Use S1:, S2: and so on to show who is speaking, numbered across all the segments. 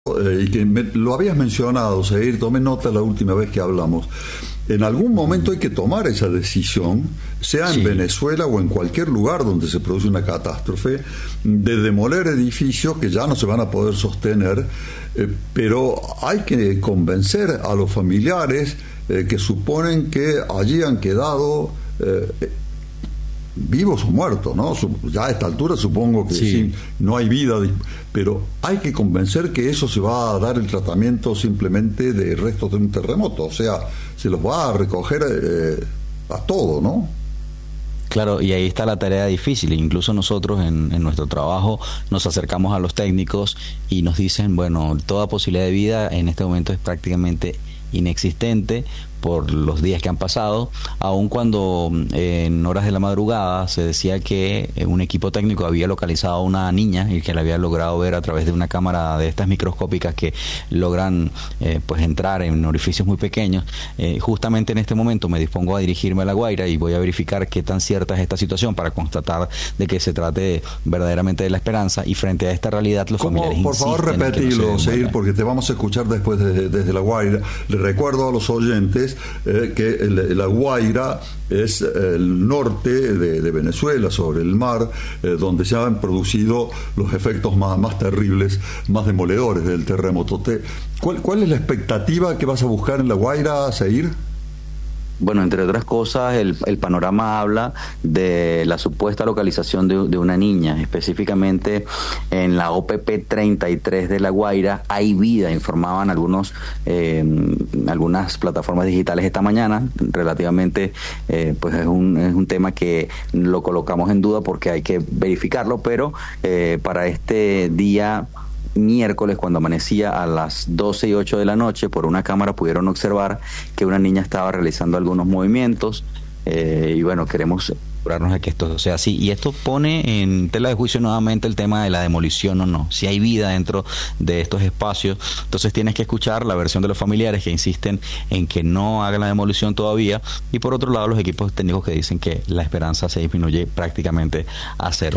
S1: y que lo habías mencionado, Seir, tomé nota la última vez que hablamos. En algún momento hay que tomar esa decisión, sea en Venezuela o en cualquier lugar donde se produce una catástrofe, de demoler edificios que ya no se van a poder sostener, pero hay que convencer a los familiares que suponen que allí han quedado vivos o muertos, ¿no? Ya a esta altura supongo que sí, no hay vida, pero hay que convencer que eso se va a dar el tratamiento simplemente de restos de un terremoto, o sea, se los va a recoger a todo, ¿no?
S2: Claro, y ahí está la tarea difícil. Incluso nosotros en nuestro trabajo nos acercamos a los técnicos y nos dicen, bueno, toda posibilidad de vida en este momento es prácticamente inexistente por los días que han pasado, aun cuando en horas de la madrugada se decía que un equipo técnico había localizado a una niña y que la había logrado ver a través de una cámara de estas microscópicas que logran pues entrar en orificios muy pequeños. Justamente en este momento me dispongo a dirigirme a La Guaira y voy a verificar qué tan cierta es esta situación para constatar de que se trate verdaderamente de la esperanza, y frente a esta realidad los familiares
S1: por favor, repetilo, Seir, porque te vamos a escuchar después desde La Guaira. Le recuerdo a los oyentes que La Guaira es el norte de Venezuela, sobre el mar, donde se han producido los efectos más terribles, más demoledores del terremoto. ¿Cuál es la expectativa que vas a buscar en La Guaira, Seir?
S2: Bueno, entre otras cosas, el panorama habla de la supuesta localización de una niña, específicamente en la OPP 33 de La Guaira. Hay vida, informaban algunas plataformas digitales esta mañana. Relativamente, pues es un tema que lo colocamos en duda porque hay que verificarlo, pero para este día miércoles, cuando amanecía a las 12:08 de la noche, por una cámara pudieron observar que una niña estaba realizando algunos movimientos, y bueno, queremos asegurarnos de que esto sea así, y esto pone en tela de juicio nuevamente el tema de la demolición o no, si hay vida dentro de estos espacios. Entonces tienes que escuchar la versión de los familiares que insisten en que no hagan la demolición todavía, y por otro lado los equipos técnicos que dicen que la esperanza se disminuye prácticamente a cero.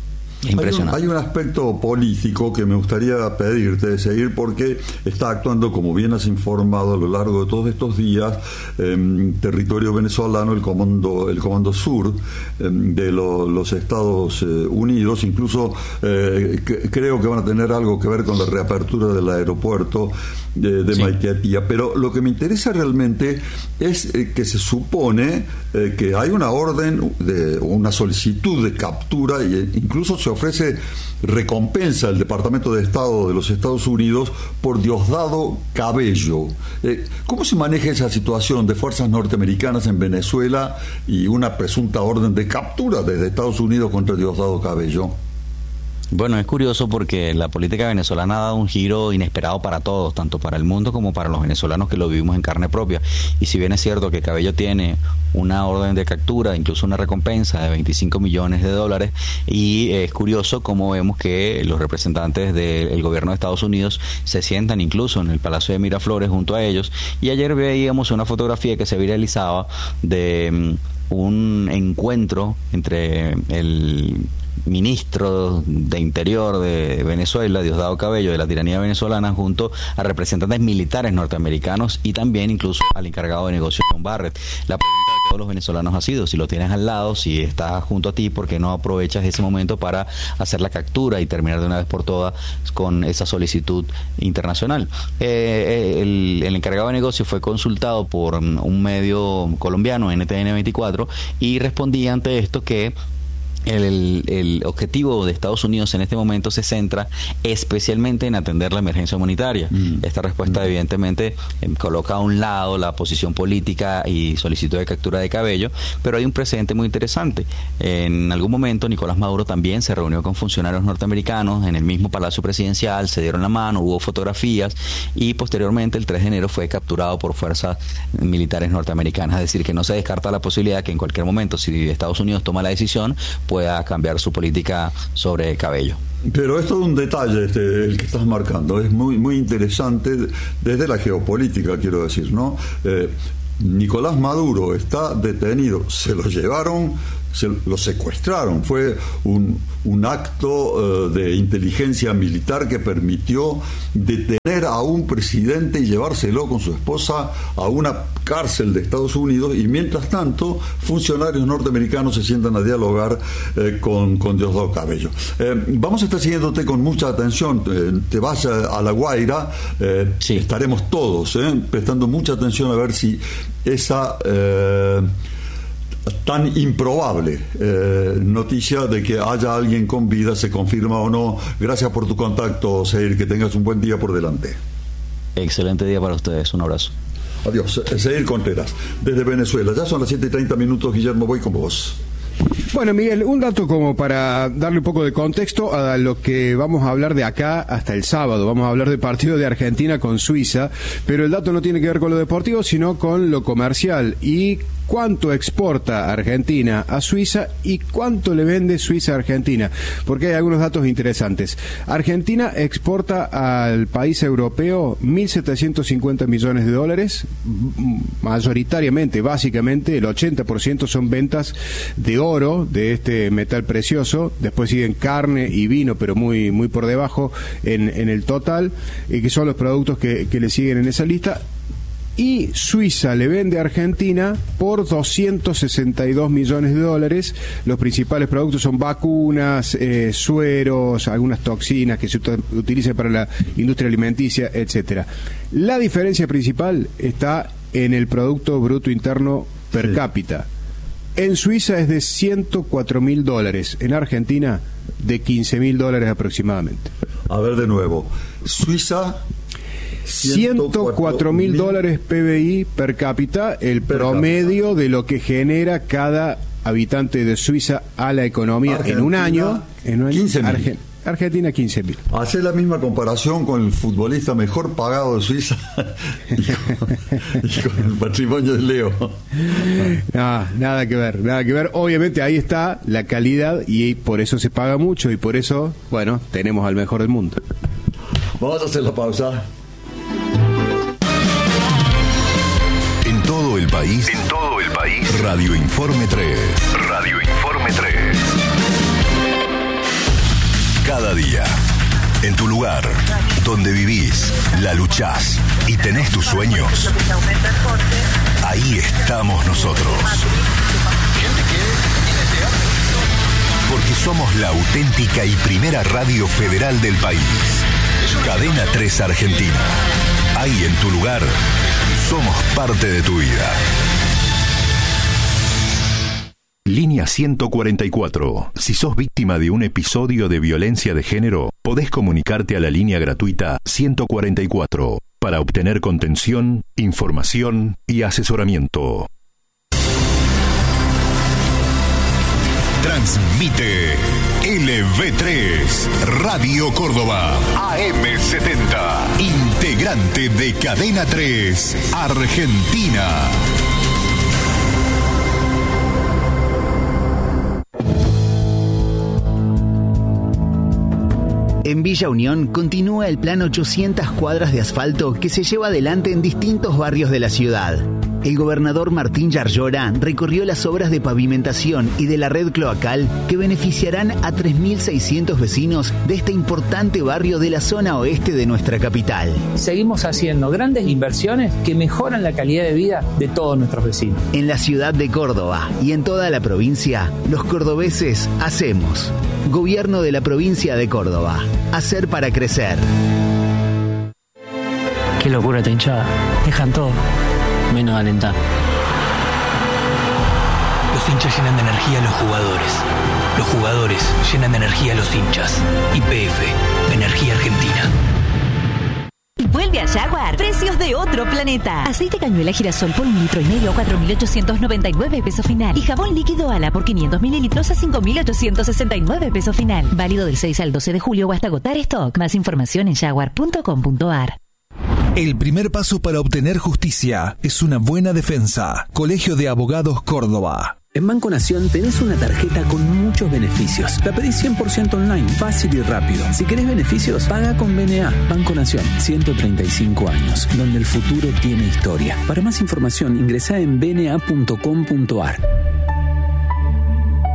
S1: Hay un aspecto político que me gustaría pedirte de seguir, porque está actuando, como bien has informado a lo largo de todos estos días, territorio venezolano, el Comando Sur de los Estados Unidos. Incluso creo que van a tener algo que ver con la reapertura del aeropuerto de Maiquetía. Pero lo que me interesa realmente es que se supone que hay una orden, una solicitud de captura, e incluso se ofrece recompensa al Departamento de Estado de los Estados Unidos por Diosdado Cabello. ¿Cómo se maneja esa situación de fuerzas norteamericanas en Venezuela y una presunta orden de captura desde Estados Unidos contra Diosdado Cabello?
S2: Bueno, es curioso porque la política venezolana ha dado un giro inesperado para todos, tanto para el mundo como para los venezolanos que lo vivimos en carne propia. Y si bien es cierto que Cabello tiene una orden de captura, incluso una recompensa de $25 millones, y es curioso cómo vemos que los representantes del gobierno de Estados Unidos se sientan incluso en el Palacio de Miraflores junto a ellos. Y ayer veíamos una fotografía que se viralizaba de un encuentro entre el ministro de Interior de Venezuela, Diosdado Cabello, de la tiranía venezolana, junto a representantes militares norteamericanos y también incluso al encargado de negocios, John Barrett. La pregunta de todos los venezolanos ha sido, si lo tienes al lado, si está junto a ti, ¿por qué no aprovechas ese momento para hacer la captura y terminar de una vez por todas con esa solicitud internacional? El encargado de negocios fue consultado por un medio colombiano, NTN 24, y respondía ante esto que el objetivo de Estados Unidos en este momento se centra especialmente en atender la emergencia humanitaria. Esta respuesta evidentemente coloca a un lado la posición política y solicitud de captura de Cabello, pero hay un precedente muy interesante. En algún momento Nicolás Maduro también se reunió con funcionarios norteamericanos en el mismo Palacio Presidencial, se dieron la mano, hubo fotografías, y posteriormente el 3 de enero fue capturado por fuerzas militares norteamericanas. Es decir, que no se descarta la posibilidad que en cualquier momento, si Estados Unidos toma la decisión, pueda cambiar su política sobre Cabello.
S1: Pero es todo un detalle el que estás marcando, es muy, muy interesante desde la geopolítica, quiero decir, ¿no? Nicolás Maduro está detenido, se lo llevaron lo secuestraron. Fue un acto de inteligencia militar que permitió detener a un presidente y llevárselo con su esposa a una cárcel de Estados Unidos, y mientras tanto funcionarios norteamericanos se sientan a dialogar con Diosdado Cabello. Vamos a estar siguiéndote con mucha atención. Te vas a La Guaira,
S2: sí.
S1: Estaremos todos prestando mucha atención a ver si esa tan improbable noticia de que haya alguien con vida se confirma o no. Gracias por tu contacto, Seir, que tengas un buen día por delante.
S2: Excelente día para ustedes, un abrazo.
S1: Adiós. Seir Contreras, desde Venezuela. Ya son las 7:30, Guillermo, voy con vos.
S3: Bueno, Miguel, un dato como para darle un poco de contexto a lo que vamos a hablar de acá hasta el sábado. Vamos a hablar del partido de Argentina con Suiza, pero el dato no tiene que ver con lo deportivo, sino con lo comercial. Y cuánto exporta Argentina a Suiza y cuánto le vende Suiza a Argentina, porque hay algunos datos interesantes. Argentina exporta al país europeo 1.750 millones de dólares, mayoritariamente, básicamente, el 80% son ventas de oro, de este metal precioso. Después siguen carne y vino, pero muy por debajo en el total, que son los productos que le siguen en esa lista. Y Suiza le vende a Argentina por 262 millones de dólares. Los principales productos son vacunas, sueros, algunas toxinas que se utilizan para la industria alimenticia, etcétera. La diferencia principal está en el Producto Bruto Interno per cápita. En Suiza es de $104.000, en Argentina de $15.000 aproximadamente.
S1: A ver de nuevo, Suiza...
S3: $104.000 PBI per cápita, el promedio de lo que genera cada habitante de Suiza a la economía
S1: Argentina,
S3: en un año.
S1: 15.000.
S3: Argentina 15.000.
S1: Hacer la misma comparación con el futbolista mejor pagado de Suiza y con el patrimonio de Leo.
S3: No, nada que ver. Obviamente ahí está la calidad y por eso se paga mucho y por eso, bueno, tenemos al mejor del mundo.
S1: Vamos a hacer la pausa.
S4: En todo el país. Radio Informe 3. Cada día, en tu lugar, donde vivís, la luchás y tenés tus sueños, ahí estamos nosotros. Porque somos la auténtica y primera radio federal del país. Cadena 3 Argentina. Ahí en tu lugar, somos parte de tu vida. Línea 144. Si sos víctima de un episodio de violencia de género, podés comunicarte a la línea gratuita 144 para obtener contención, información y asesoramiento. Transmite LV3 Radio Córdoba AM70, integrante de Cadena 3 Argentina.
S5: En Villa Unión continúa el plan 800 cuadras de asfalto que se lleva adelante en distintos barrios de la ciudad. El gobernador Martín Yarlora recorrió las obras de pavimentación y de la red cloacal que beneficiarán a 3.600 vecinos de este importante barrio de la zona oeste de nuestra capital.
S6: Seguimos haciendo grandes inversiones que mejoran la calidad de vida de todos nuestros vecinos.
S5: En la ciudad de Córdoba y en toda la provincia, los cordobeses hacemos. Gobierno de la provincia de Córdoba. Hacer para crecer.
S7: Qué locura esta hinchada. Dejan todo, menos alentar.
S8: Los hinchas llenan de energía a los jugadores. Los jugadores llenan de energía a los hinchas. YPF, Energía Argentina.
S9: Vuelve a Jaguar. Precios de otro planeta. Aceite cañuela girasol por 1,5 litros a 4.899 pesos final. Y jabón líquido Ala por 500 mililitros a 5.869 pesos final. Válido del 6 al 12 de julio o hasta agotar stock. Más información en jaguar.com.ar.
S10: El primer paso para obtener justicia es una buena defensa. Colegio de Abogados Córdoba.
S11: En Banco Nación tenés una tarjeta con muchos beneficios. La pedís 100% online, fácil y rápido. Si querés beneficios, paga con BNA. Banco Nación, 135 años, donde el futuro tiene historia. Para más información, ingresá en bna.com.ar.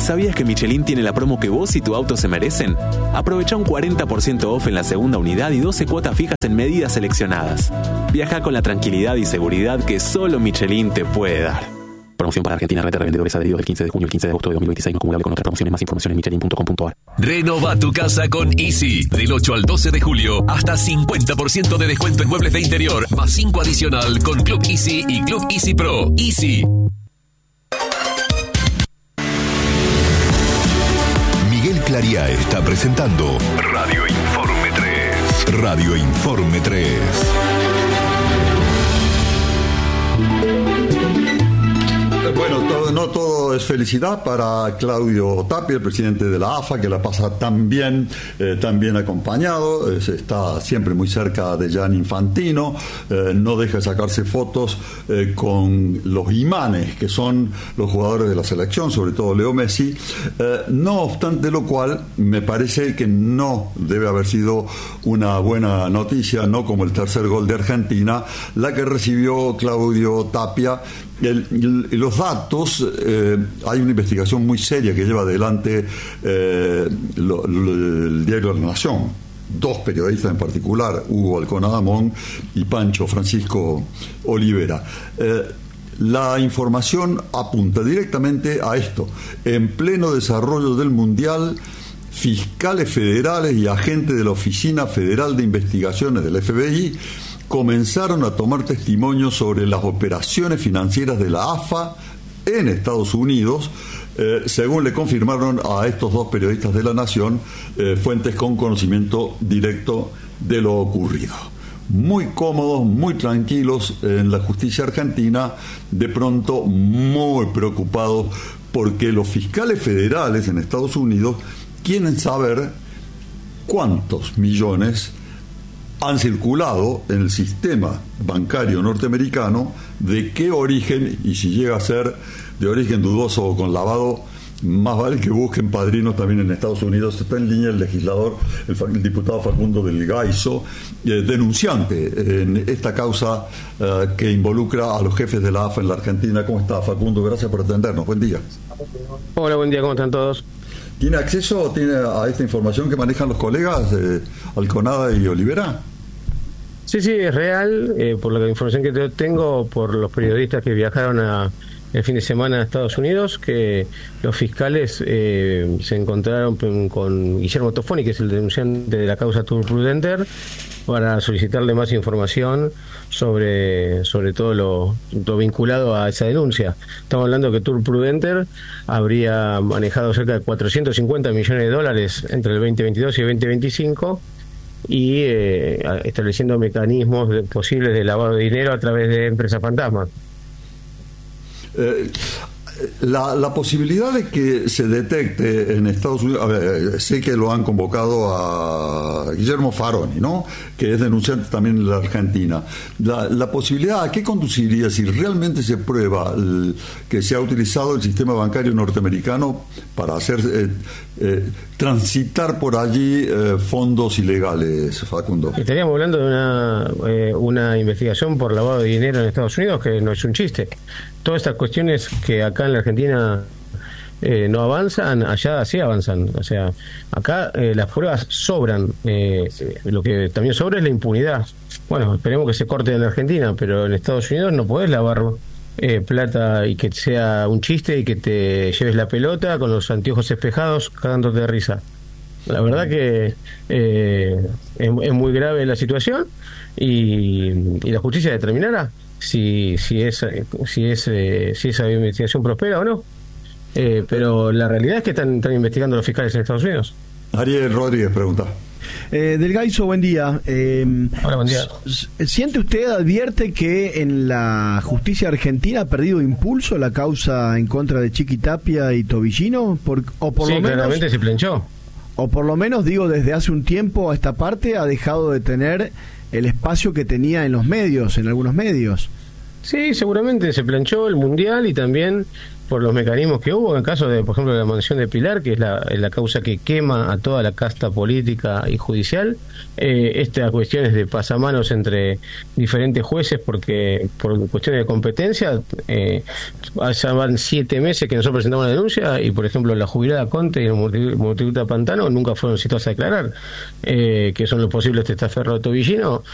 S12: ¿Sabías que Michelin tiene la promo que vos y tu auto se merecen? Aprovecha un 40% off en la segunda unidad y 12 cuotas fijas en medidas seleccionadas. Viaja con la tranquilidad y seguridad que solo Michelin te puede dar. Promoción para Argentina, red de revendedores adheridos del 15 de junio al 15 de agosto de 2026, no acumulable con otras promociones. Más información en michelin.com.ar.
S13: Renova tu casa con Easy. Del 8 al 12 de julio, hasta 50% de descuento en muebles de interior, más 5 adicional con Club Easy y Club Easy Pro. Easy.
S4: Miguel Clariá está presentando Radio Informe 3. Radio Informe 3.
S1: Bueno, no todo es felicidad para Claudio Tapia, el presidente de la AFA, que la pasa tan bien acompañado, está siempre muy cerca de Gianni Infantino, no deja de sacarse fotos con los imanes que son los jugadores de la selección, sobre todo Leo Messi, no obstante lo cual me parece que no debe haber sido una buena noticia, no como el tercer gol de Argentina, la que recibió Claudio Tapia. Los datos, hay una investigación muy seria que lleva adelante el diario La Nación, dos periodistas en particular, Hugo Alconadamón y Pancho Francisco Olivera. La información apunta directamente a esto: en pleno desarrollo del Mundial, fiscales federales y agentes de la Oficina Federal de Investigaciones del FBI comenzaron a tomar testimonio sobre las operaciones financieras de la AFA en Estados Unidos, según le confirmaron a estos dos periodistas de La Nación, fuentes con conocimiento directo de lo ocurrido. Muy cómodos, muy tranquilos en la justicia argentina, de pronto muy preocupados porque los fiscales federales en Estados Unidos quieren saber cuántos millones han circulado en el sistema bancario norteamericano, de qué origen, y si llega a ser de origen dudoso o con lavado, más vale que busquen padrinos también en Estados Unidos. Está en línea el legislador, el diputado Facundo del Gaizo, denunciante en esta causa que involucra a los jefes de la AFA en la Argentina. ¿Cómo está, Facundo? Gracias por atendernos. Buen día.
S14: Hola, buen día. ¿Cómo están todos?
S1: ¿Tiene acceso a esta información que manejan los colegas Alconada y Olivera?
S14: Sí, es real, por la información que tengo, por los periodistas que viajaron el fin de semana a Estados Unidos, que los fiscales se encontraron con Guillermo Tofoni, que es el denunciante de la causa Tour Prudenter, para solicitarle más información sobre todo lo vinculado a esa denuncia. Estamos hablando que Tour Prudenter habría manejado cerca de 450 millones de dólares entre el 2022 y el 2025, y estableciendo mecanismos posibles de lavado de dinero a través de empresas fantasmas.
S1: La posibilidad de que se detecte en Estados Unidos, a ver, sé que lo han convocado a Guillermo Faroni, ¿no?, que es denunciante también en la Argentina. La posibilidad, ¿a qué conduciría si realmente se prueba que se ha utilizado el sistema bancario norteamericano para hacer transitar por allí fondos ilegales, Facundo?
S14: Estaríamos hablando de una investigación por lavado de dinero en Estados Unidos, que no es un chiste. Todas estas cuestiones que acá en la Argentina no avanzan, allá sí avanzan. O sea, acá las pruebas sobran. Lo que también sobra es la impunidad. Bueno, esperemos que se corte en la Argentina, pero en Estados Unidos no podés lavar plata y que sea un chiste y que te lleves la pelota con los anteojos espejados cagándote de risa. La verdad que es muy grave la situación, y la justicia determinará si esa investigación prospera o no. Pero la realidad es que están investigando los fiscales en Estados Unidos.
S1: Ariel Rodríguez pregunta.
S15: Del Gaizo, buen día.
S14: Hola, buen día.
S15: ¿Siente usted, advierte que en la justicia argentina ha perdido impulso la causa en contra de Chiqui Tapia y Tobillino?
S14: Sí, claramente se planchó.
S15: O por lo menos, digo, desde hace un tiempo a esta parte ha dejado de tener el espacio que tenía en los medios, en algunos medios.
S14: Sí, seguramente se planchó el Mundial y también por los mecanismos que hubo en el caso de, por ejemplo, de la mansión de Pilar, que es la causa que quema a toda la casta política y judicial. Estas cuestiones de pasamanos entre diferentes jueces, porque por cuestiones de competencia, ya van 7 meses que nosotros presentamos la denuncia y, por ejemplo, la jubilada Conte y el monotributa Pantano nunca fueron citados a declarar, que son los posibles testaferros de Tobillino.